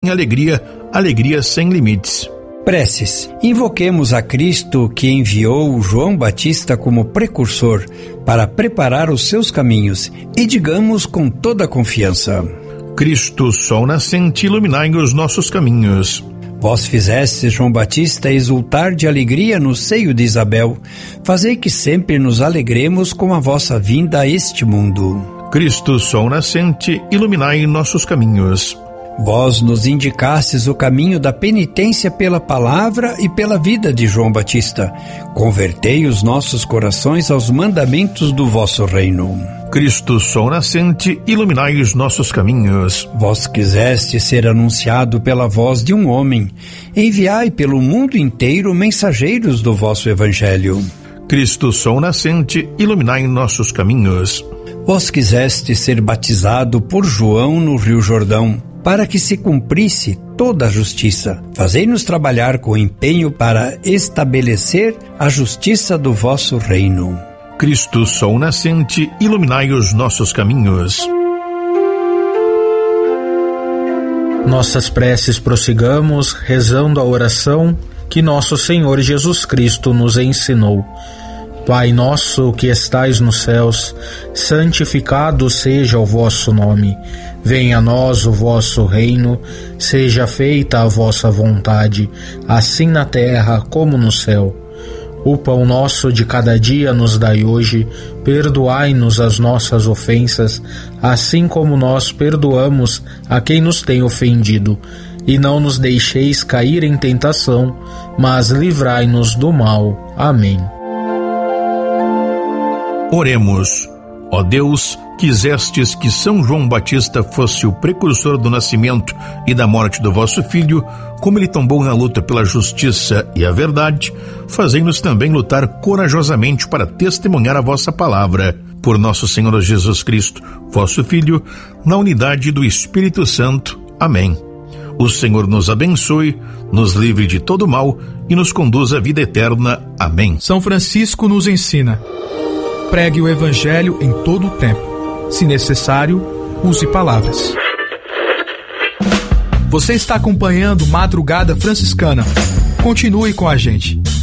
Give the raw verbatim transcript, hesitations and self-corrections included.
em alegria, alegria sem limites. Preces. Invoquemos a Cristo que enviou João Batista como precursor para preparar os seus caminhos e digamos com toda a confiança: Cristo, sol nascente, iluminai os nossos caminhos. Vós fizestes João Batista exultar de alegria no seio de Isabel. Fazei que sempre nos alegremos com a vossa vinda a este mundo. Cristo, sol nascente, iluminai nossos caminhos. Vós nos indicastes o caminho da penitência pela palavra e pela vida de João Batista. Convertei os nossos corações aos mandamentos do vosso reino. Cristo, sol nascente, iluminai os nossos caminhos. Vós quiseste ser anunciado pela voz de um homem. Enviai pelo mundo inteiro mensageiros do vosso evangelho. Cristo, sol nascente, iluminai nossos caminhos. Vós quiseste ser batizado por João no Rio Jordão, para que se cumprisse toda a justiça. Fazei-nos trabalhar com empenho para estabelecer a justiça do vosso reino. Cristo, sol nascente, iluminai os nossos caminhos. Nossas preces prossigamos rezando a oração que nosso Senhor Jesus Cristo nos ensinou. Pai nosso que estais nos céus, santificado seja o vosso nome. Venha a nós o vosso reino, seja feita a vossa vontade, assim na terra como no céu. O pão nosso de cada dia nos dai hoje, perdoai-nos as nossas ofensas, assim como nós perdoamos a quem nos tem ofendido. E não nos deixeis cair em tentação, mas livrai-nos do mal. Amém. Oremos. Ó Deus, quisestes que São João Batista fosse o precursor do nascimento e da morte do vosso Filho, como ele tombou na luta pela justiça e a verdade, fazei-nos também lutar corajosamente para testemunhar a vossa palavra. Por nosso Senhor Jesus Cristo, vosso Filho, na unidade do Espírito Santo. Amém. O Senhor nos abençoe, nos livre de todo mal e nos conduza à vida eterna. Amém. São Francisco nos ensina: pregue o Evangelho em todo o tempo. Se necessário, use palavras. Você está acompanhando Madrugada Franciscana. Continue com a gente.